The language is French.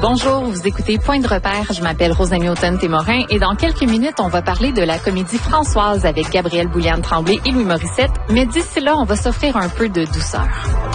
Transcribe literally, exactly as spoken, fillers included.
Bonjour, vous écoutez Point de repère. Je m'appelle Rosanne Newton-Témorin et dans quelques minutes, on va parler de la comédie Françoise avec Gabrielle Bouliane-Tremblay et Louis Morissette. Mais d'ici là, on va s'offrir un peu de douceur.